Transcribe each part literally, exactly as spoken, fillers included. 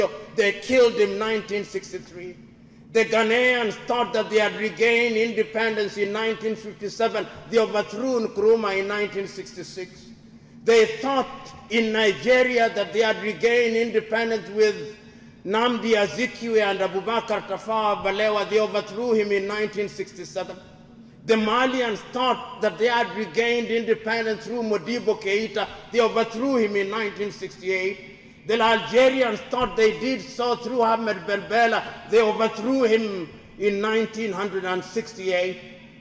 they killed him in nineteen sixty-three. The Ghanaians thought that they had regained independence in nineteen fifty-seven. They overthrew Nkrumah in nineteen sixty-six. They thought in Nigeria that they had regained independence with Nnamdi Azikiwe and Abubakar Tafawa Balewa. They overthrew him in nineteen sixty-seven. The Malians thought that they had regained independence through Modibo Keita. They overthrew him in nineteen sixty-eight. The Algerians thought they did so through Ahmed Ben Bella. They overthrew him in nineteen sixty-eight.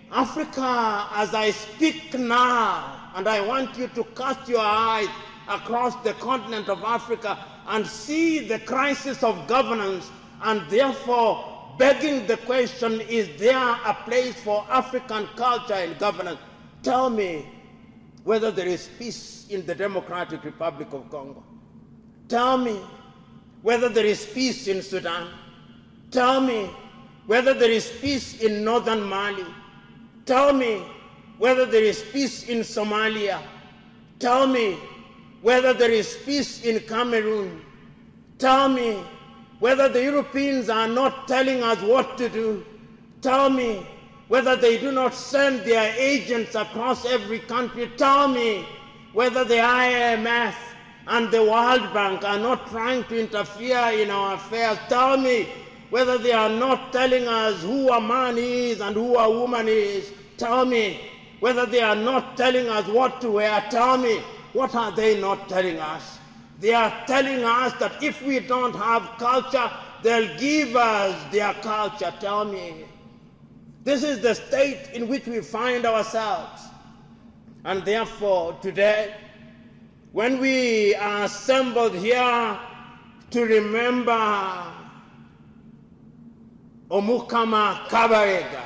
Africa, as I speak now, and I want you to cast your eyes across the continent of Africa and see the crisis of governance, and therefore begging the question, is there a place for African culture and governance? Tell me whether there is peace in the Democratic Republic of Congo. Tell me whether there is peace in Sudan. Tell me whether there is peace in northern Mali. Tell me whether there is peace in Somalia. Tell me whether there is peace in Cameroon. Tell me whether the Europeans are not telling us what to do. Tell me whether they do not send their agents across every country. Tell me whether the I M F and the World Bank are not trying to interfere in our affairs. Tell me whether they are not telling us who a man is and who a woman is. Tell me whether they are not telling us what to wear. Tell me, what are they not telling us? They are telling us that if we don't have culture, they'll give us their culture. Tell me. This is the state in which we find ourselves. And therefore, today, when we are assembled here to remember Omukama Kabarega,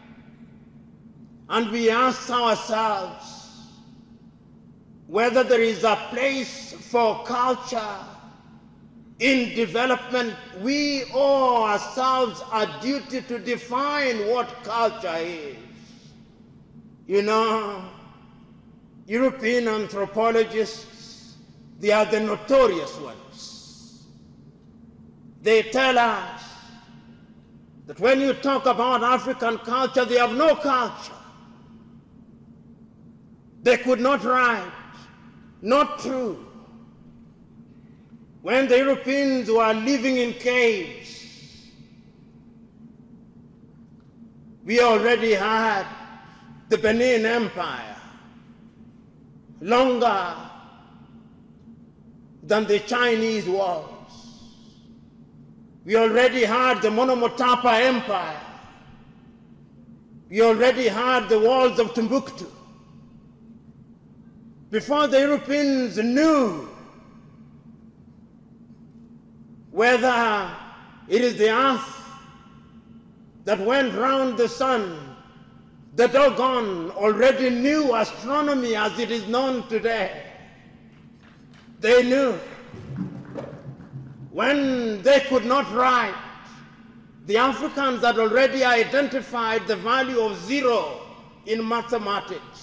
and we ask ourselves whether there is a place for culture in development, we owe ourselves a duty to define what culture is. You know, European anthropologists, they are the notorious ones. They tell us that when you talk about African culture, they have no culture. They could not write. Not true. When the Europeans were living in caves, we already had the Benin Empire, longer than the Chinese walls. We already had the Monomotapa Empire. We already had the walls of Timbuktu. Before the Europeans knew whether it is the earth that went round the sun, the Dogon already knew astronomy as it is known today. They knew. When they could not write, the Africans had already identified the value of zero in mathematics.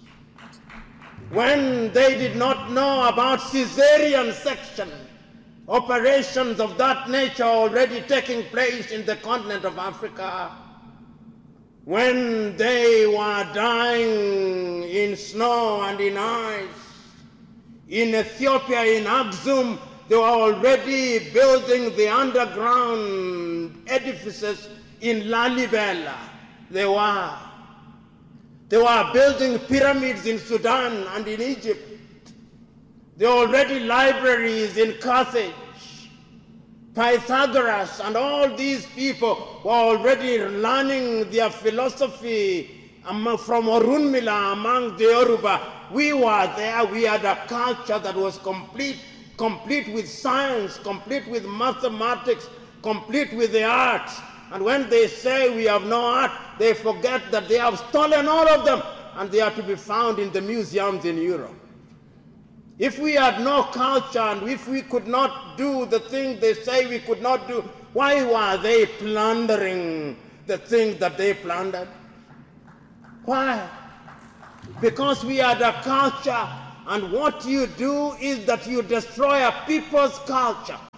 When they did not know about Caesarean section, operations of that nature already taking place in the continent of Africa. When they were dying in snow and in ice, in Ethiopia, in Aksum, they were already building the underground edifices in Lalibela. They were. They were building pyramids in Sudan and in Egypt. There were already libraries in Carthage. Pythagoras and all these people were already learning their philosophy from Orunmila among the Yoruba. We were there. We had a culture that was complete, complete with science, complete with mathematics, complete with the arts. And when they say we have no art, they forget that they have stolen all of them, and they are to be found in the museums in Europe. If we had no culture, and if we could not do the things they say we could not do, why were they plundering the things that they plundered? Why? Because we had a culture, and what you do is that you destroy a people's culture.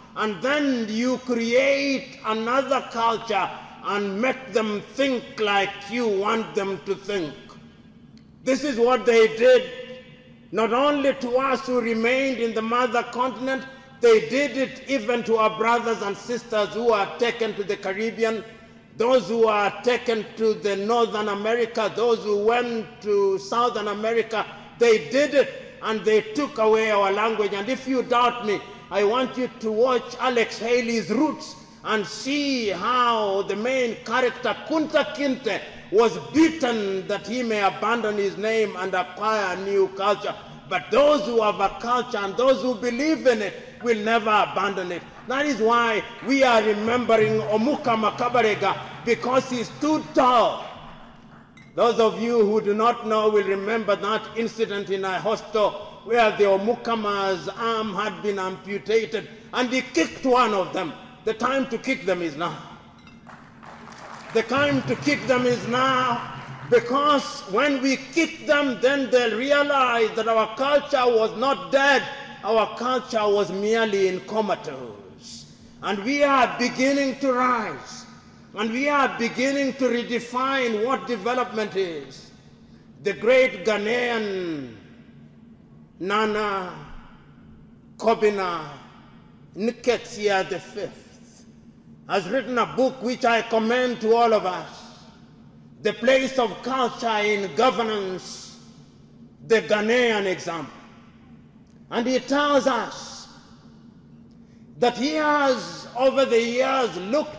and then you create another culture and make them think like you want them to think. This is what they did, not only to us who remained in the mother continent, they did it even to our brothers and sisters who are taken to the Caribbean, those who are taken to the Northern America, those who went to Southern America. They did it, and they took away our language. And if you doubt me, I want you to watch Alex Haley's Roots and see how the main character, Kunta Kinte, was beaten that he may abandon his name and acquire a new culture. But those who have a culture and those who believe in it will never abandon it. That is why we are remembering Omuka Makabarega, because he stood tall. Those of you who do not know will remember that incident in Ahosto where the Omukama's arm had been amputated and he kicked one of them. The time to kick them is now. The time to kick them is now, because when we kick them, then they'll realize that our culture was not dead. Our culture was merely in comatose. And we are beginning to rise. And we are beginning to redefine what development is. The great Ghanaian Nana Kobina Nketiah the Fifth has written a book which I commend to all of us, The Place of Culture in Governance, the Ghanaian Example. And he tells us that he has, over the years, looked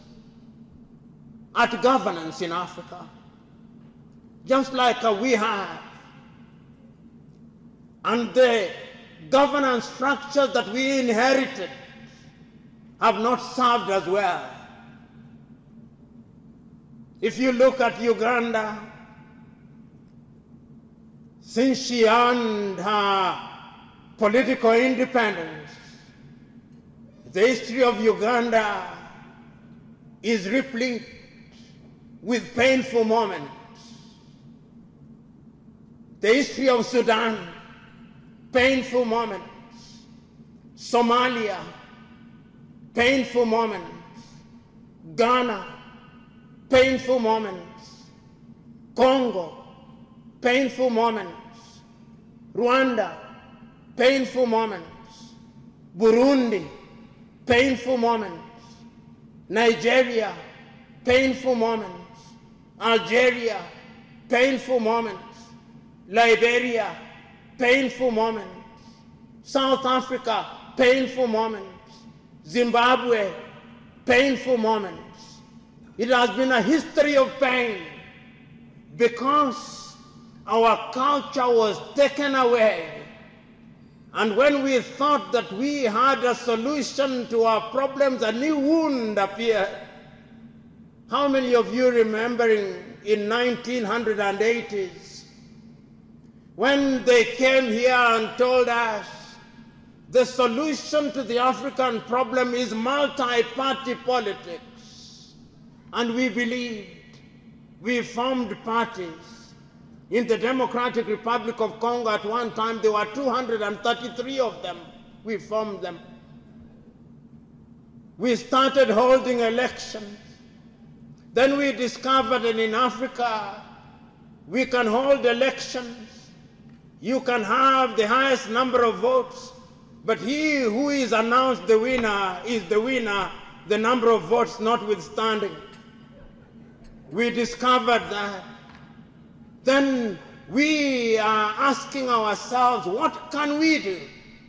at governance in Africa, just like we have. And the governance structures that we inherited have not served us well. If you look at Uganda, since she earned her political independence, the history of Uganda is replete with painful moments. The history of Sudan, painful moments. Somalia, painful moments. Ghana, painful moments. Congo, painful moments. Rwanda, painful moments. Burundi, painful moments. Nigeria, painful moments. Algeria, painful moments. Liberia, painful moments. South Africa, painful moments. Zimbabwe, painful moments. It has been a history of pain because our culture was taken away. And when we thought that we had a solution to our problems, a new wound appeared. How many of you remembering in nineteen eighties when they came here and told us the solution to the African problem is multi-party politics? And we believed. We formed parties. In the Democratic Republic of Congo at one time, there were two hundred thirty-three of them. We formed them. We started holding elections. Then we discovered that in Africa, we can hold elections. You can have the highest number of votes, but he who is announced the winner is the winner, the number of votes notwithstanding. We discovered that. Then we are asking ourselves, what can we do?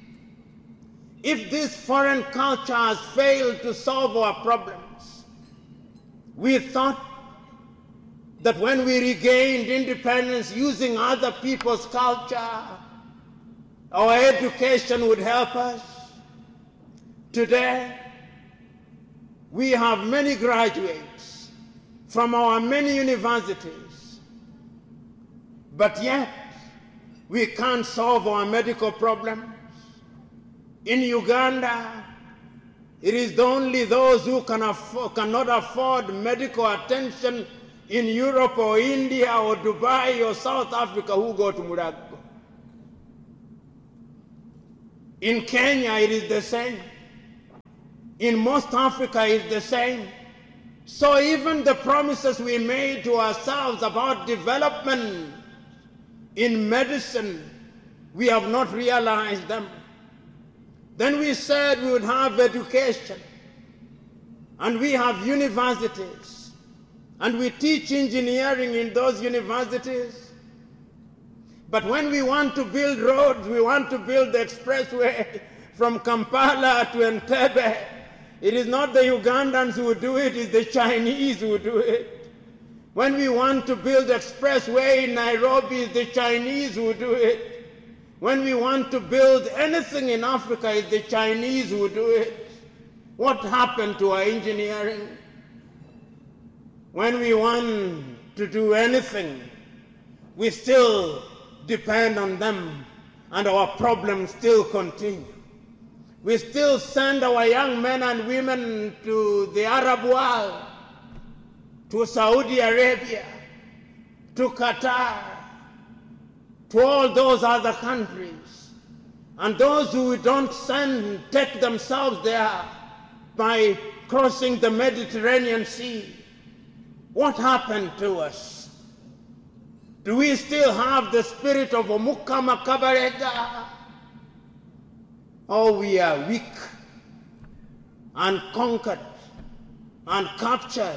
If this foreign culture has failed to solve our problems, we thought that when we regained independence using other people's culture, our education would help us. Today, we have many graduates from our many universities, but yet we can't solve our medical problems. In Uganda, it is only those who can afford, cannot afford medical attention in Europe or India or Dubai or South Africa who go to Murago. In Kenya, it is the same. in most Africa is the same. So even the promises we made to ourselves about development in medicine, we have not realized them. Then we said we would have education, and we have universities, and we teach engineering in those universities. But when we want to build roads, we want to build the expressway from Kampala to Entebbe, it is not the Ugandans who do it, it's the Chinese who do it. When we want to build expressway in Nairobi, it's the Chinese who do it. When we want to build anything in Africa, it's the Chinese who do it. What happened to our engineering? When we want to do anything, we still depend on them, and our problems still continue. We still send our young men and women to the Arab world, to Saudi Arabia, to Qatar, to all those other countries. And those who don't send take themselves there by crossing the Mediterranean Sea. What happened to us? Do we still have the spirit of Omukama Kabarega? Or we are weak and conquered and captured?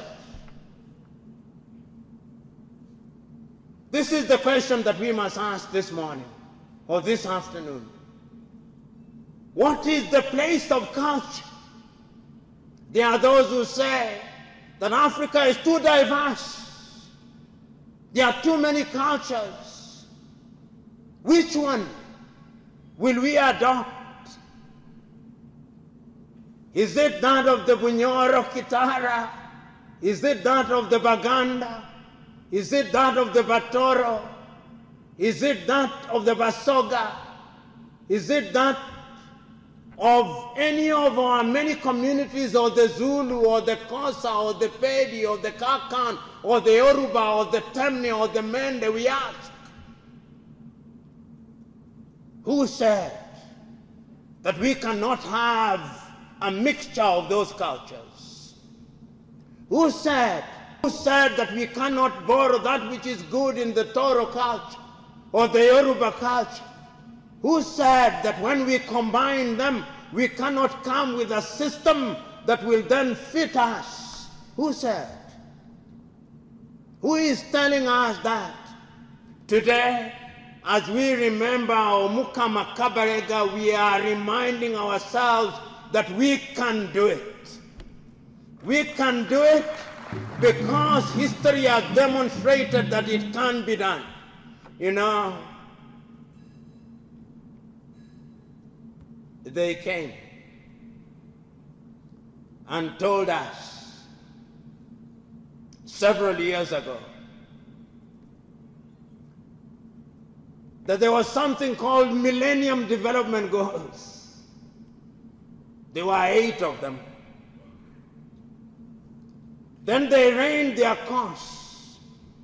This is the question that we must ask this morning or this afternoon. What is the place of culture? There are those who say that Africa is too diverse. There are too many cultures. Which one will we adopt? Is it that of the Bunyoro Kitara? Is it that of the Baganda? Is it that of the Batoro? Is it that of the Basoga? Is it that of any of our many communities, or the Zulu, or the Xhosa, or the Pedi, or the Kakan, or the Yoruba, or the Temne, or the Mende? We ask. Who said that we cannot have a mixture of those cultures? Who said, who said that we cannot borrow that which is good in the Toro culture or the Yoruba culture? Who said that when we combine them, we cannot come with a system that will then fit us? Who said? Who is telling us that? Today, as we remember Omukama Kabarega, we are reminding ourselves that we can do it. We can do it because history has demonstrated that it can be done. You know, they came and told us several years ago that there was something called Millennium Development Goals. There were eight of them. Then they raised their costs.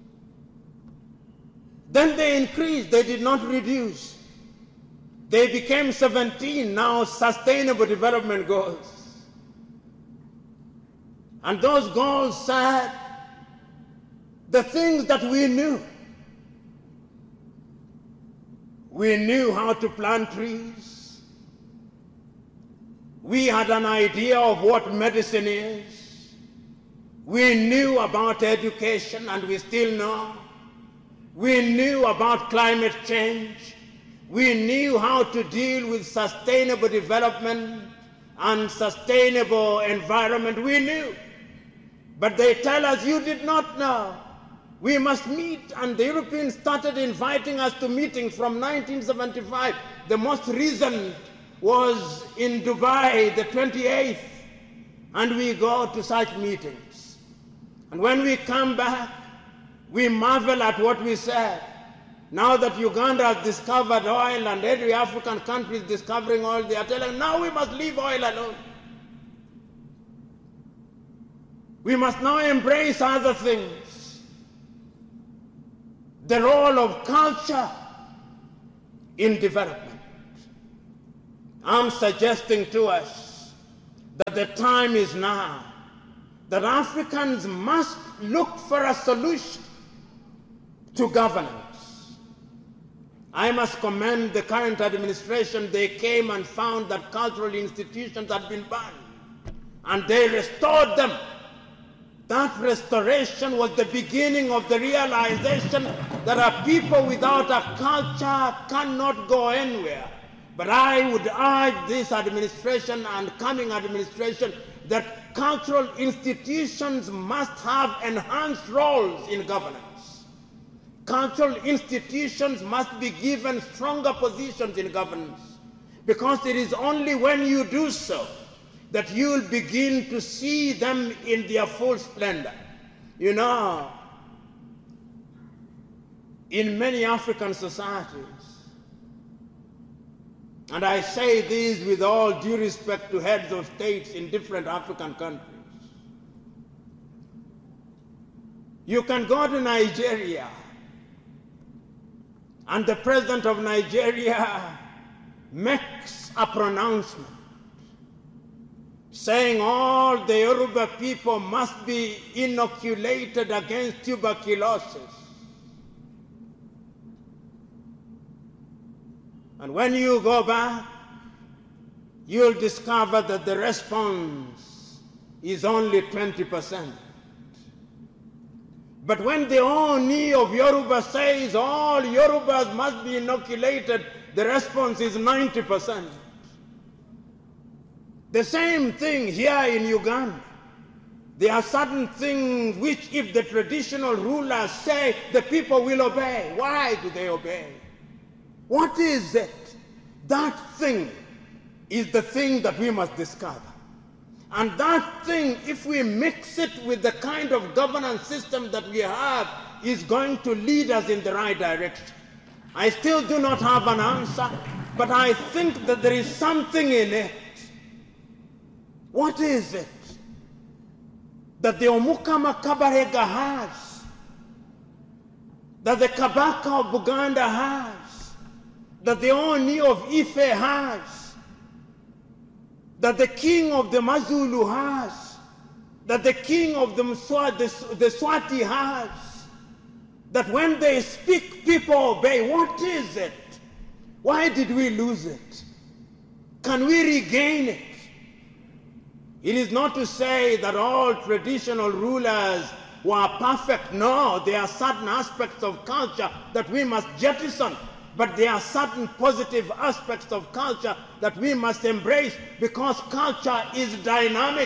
Then they increased, they did not reduce. They became seventeen now Sustainable Development Goals. And those goals said the things that we knew. We knew how to plant trees. We had an idea of what medicine is. We knew about education, and we still know. We knew about climate change. We knew how to deal with sustainable development and sustainable environment. We knew. But they tell us, you did not know. We must meet, and the Europeans started inviting us to meetings from nineteen seventy-five. The most recent was in Dubai, the twenty-eighth, and we go to such meetings. And when we come back, we marvel at what we said. Now that Uganda has discovered oil and every African country is discovering oil, they are telling, now we must leave oil alone. We must now embrace other things. The role of culture in development. I'm suggesting to us that the time is now that Africans must look for a solution to governance. I must commend the current administration. They came and found that cultural institutions had been banned, and they restored them. That restoration was the beginning of the realization that a people without a culture cannot go anywhere. But I would urge this administration and coming administration that cultural institutions must have enhanced roles in governance. Cultural institutions must be given stronger positions in governance, because it is only when you do so that you will begin to see them in their full splendor. You know, in many African societies, and I say this with all due respect to heads of states in different African countries, you can go to Nigeria and the president of Nigeria makes a pronouncement saying all the Yoruba people must be inoculated against tuberculosis. And when you go back, you'll discover that the response is only twenty percent. But when the Oni of Yoruba says all Yorubas must be inoculated, the response is ninety percent. The same thing here in Uganda. There are certain things which, if the traditional rulers say, the people will obey. Why do they obey? What is it? That thing is the thing that we must discover. And that thing, if we mix it with the kind of governance system that we have, is going to lead us in the right direction. I still do not have an answer, but I think that there is something in it. What is it that the Omukama Kabarega has, that the Kabaka of Buganda has, that the Oni of Ife has, that the king of the Mazulu has, that the king of the, Mswa, the, the Swati has, that when they speak, people obey? What is it? Why did we lose it? Can we regain it? It is not to say that all traditional rulers were perfect. No, there are certain aspects of culture that we must jettison. But there are certain positive aspects of culture that we must embrace, because culture is dynamic.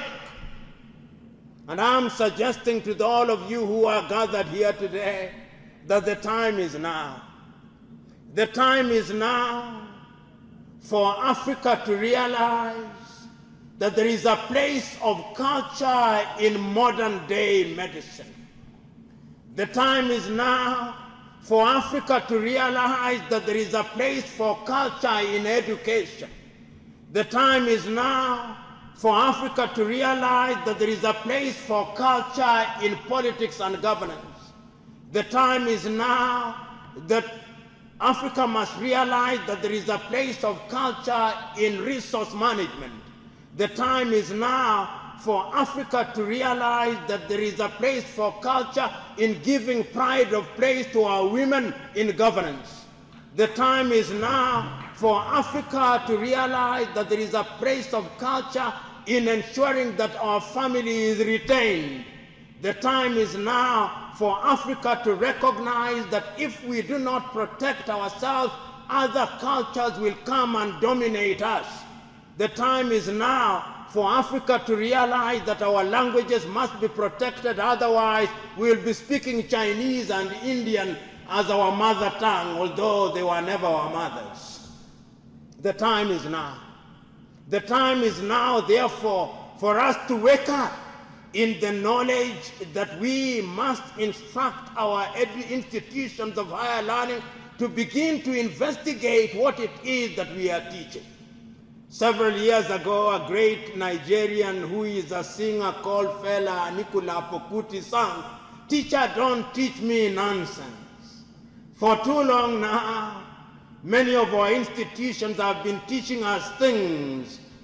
And I'm suggesting to all of you who are gathered here today that the time is now. The time is now for Africa to realize that there is a place of culture in modern day medicine. The time is now for Africa to realize that there is a place for culture in education. The time is now for Africa to realize that there is a place for culture in politics and governance. The time is now that Africa must realize that there is a place of culture in resource management. The time is now for Africa to realize that there is a place for culture in giving pride of place to our women in governance. The time is now for Africa to realize that there is a place of culture in ensuring that our family is retained. The time is now for Africa to recognize that if we do not protect ourselves, other cultures will come and dominate us. The time is now for Africa to realize that our languages must be protected, otherwise we'll be speaking Chinese and Indian as our mother tongue, although they were never our mothers. The time is now. The time is now, therefore, for us to wake up in the knowledge that we must instruct our institutions of higher learning to begin to investigate what it is that we are teaching. Several years ago, a great Nigerian who is a singer called Fela Anikulapo Kuti sang, "Teacher, don't teach me nonsense." For too long now, many of our institutions have been teaching us things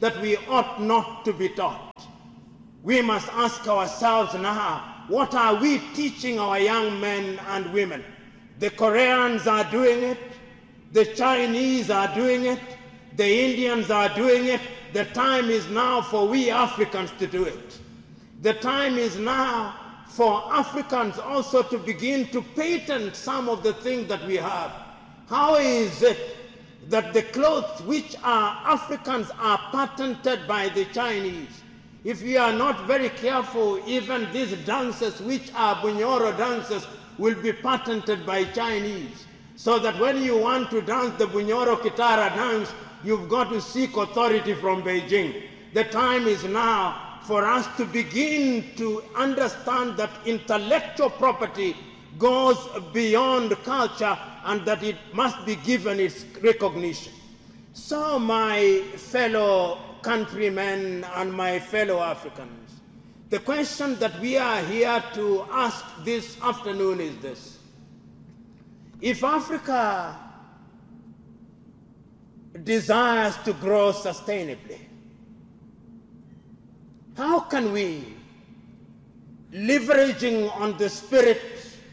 that we ought not to be taught. We must ask ourselves now, what are we teaching our young men and women? The Koreans are doing it. The Chinese are doing it. The Indians are doing it. The time is now for we Africans to do it. The time is now for Africans also to begin to patent some of the things that we have. How is it that the clothes which are Africans are patented by the Chinese? If we are not very careful, even these dances which are Bunyoro dances will be patented by Chinese. So that when you want to dance the Bunyoro Kitara dance, you've got to seek authority from Beijing. The time is now for us to begin to understand that intellectual property goes beyond culture and that it must be given its recognition. So my fellow countrymen and my fellow Africans, the question that we are here to ask this afternoon is this. If Africa desires to grow sustainably, how can we, leveraging on the spirit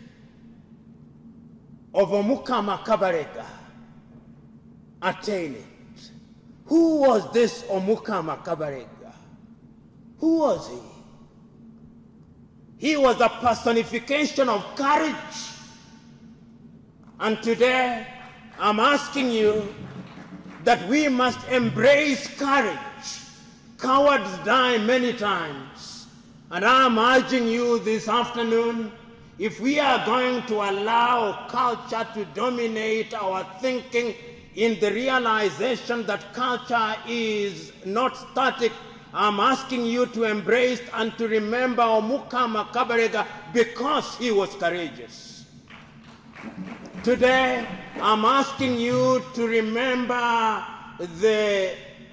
of Omukama Kabarega, attain it? Who was this Omukama Kabarega? Who was he? He was a personification of courage. And today, I'm asking you that we must embrace courage. Cowards die many times. And I'm urging you this afternoon, if we are going to allow culture to dominate our thinking in the realization that culture is not static, I'm asking you to embrace and to remember Omukama Kabarega because he was courageous. Today, I'm asking you to remember the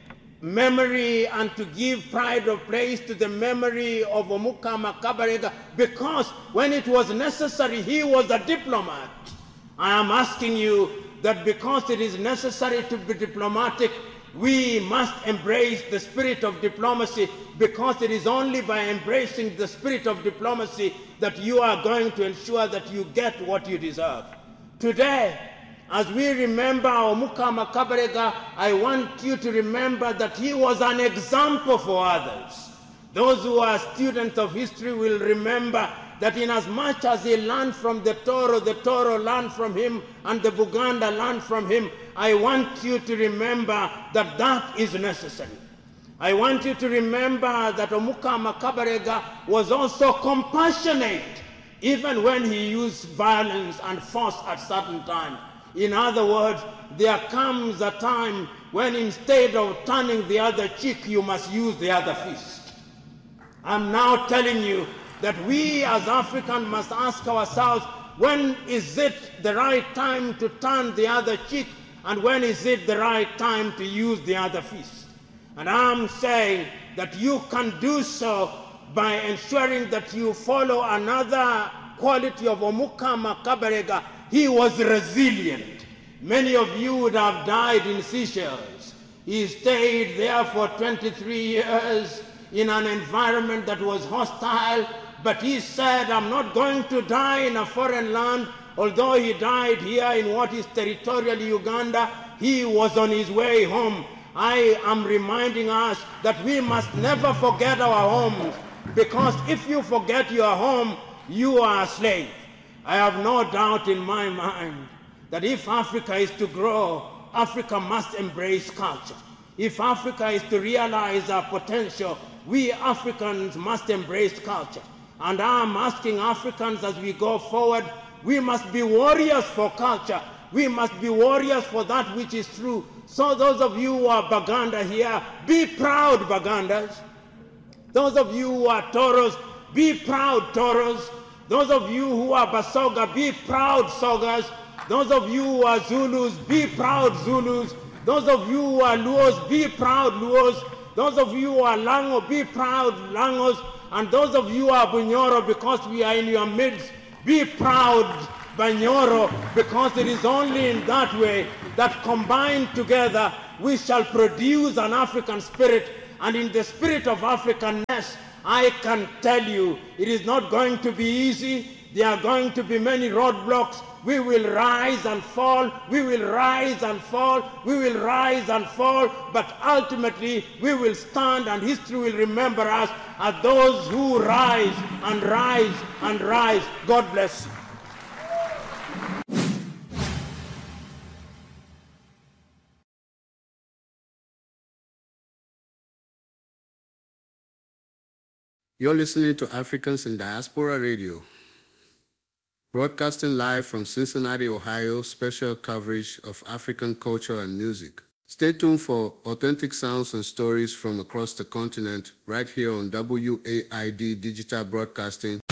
memory and to give pride of place to the memory of Omukama Kabarega because when it was necessary, he was a diplomat. I am asking you that because it is necessary to be diplomatic, we must embrace the spirit of diplomacy because it is only by embracing the spirit of diplomacy that you are going to ensure that you get what you deserve. Today, as we remember Omukama Kabarega, I want you to remember that he was an example for others. Those who are students of history will remember that inasmuch as he learned from the Toro, the Toro learned from him, and the Buganda learned from him, I want you to remember that that is necessary. I want you to remember that Omukama Kabarega was also compassionate, even when he used violence and force at certain times. In other words, there comes a time when instead of turning the other cheek, you must use the other fist. I'm now telling you that we as Africans must ask ourselves, when is it the right time to turn the other cheek, and when is it the right time to use the other fist? And I'm saying that you can do so by ensuring that you follow another quality of Omukama Kabarega. He was resilient. Many of you would have died in Seychelles. He stayed there for twenty-three years in an environment that was hostile, but he said, I'm not going to die in a foreign land. Although he died here in what is territorial Uganda, he was on his way home. I am reminding us that we must never forget our homes, because if you forget your home, you are a slave. I have no doubt in my mind that if Africa is to grow, Africa must embrace culture. If Africa is to realize our potential, we Africans must embrace culture. And I'm asking Africans as we go forward, we must be warriors for culture. We must be warriors for that which is true. So those of you who are Baganda here, be proud Bagandas. Those of you who are Toros, be proud Toros. Those of you who are Basoga, be proud Sogas. Those of you who are Zulus, be proud Zulus. Those of you who are Luos, be proud Luos. Those of you who are Lango, be proud Langos. And those of you who are Bunyoro, because we are in your midst, be proud Bunyoro, because it is only in that way that combined together we shall produce an African spirit, and in the spirit of Africanness, I can tell you, it is not going to be easy. There are going to be many roadblocks. We will rise and fall. We will rise and fall. We will rise and fall. But ultimately, we will stand, and history will remember us as those who rise and rise and rise. God bless you. You're listening to Africans in Diaspora Radio, broadcasting live from Cincinnati, Ohio, special coverage of African culture and music. Stay tuned for authentic sounds and stories from across the continent right here on W A I D Digital Broadcasting